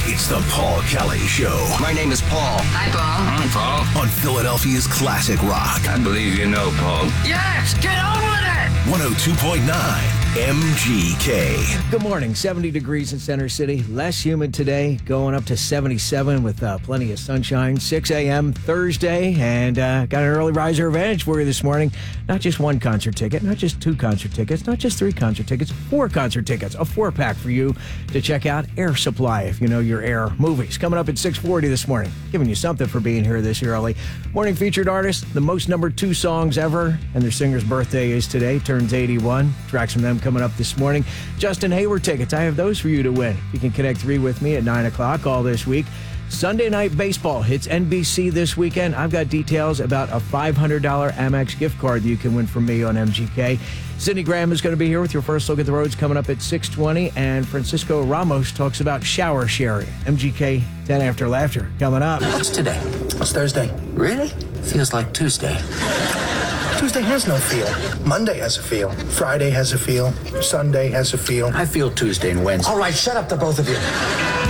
It's the Paul Kelly Show. My name is Paul. Hi, Paul. I'm Paul. On Philadelphia's classic rock. I believe you know, Paul. Yes, get on with it! 102.9 MGK. Good morning. 70 degrees in Center City. Less humid today, going up to 77 with plenty of sunshine. 6 a.m. Thursday, and got an early riser advantage for you this morning. Not just one concert ticket, not just two concert tickets, not just three concert tickets, four concert tickets. A four-pack for you to check out Air Supply if you know your Air movies. Coming up at 6:40 this morning. Giving you something for being here this early. Morning featured artist, the most #2 songs ever, and their singer's birthday is today. Turns 81. Tracks from them coming up this morning. Justin Hayward tickets. I have those for you to win. You can connect 3 with me at 9 o'clock all this week. Sunday Night Baseball hits NBC this weekend. I've got details about a $500 Amex gift card that you can win from me on MGK. Sydney Graham is going to be here with your first look at the roads coming up at 6:20, and Francisco Ramos talks about shower sharing. MGK 10 After Laughter coming up. What's today? It's Thursday. Really? Feels like Tuesday. Tuesday has no feel. Monday has a feel. Friday has a feel. Sunday has a feel. I feel Tuesday and Wednesday. All right, shut up, the both of you.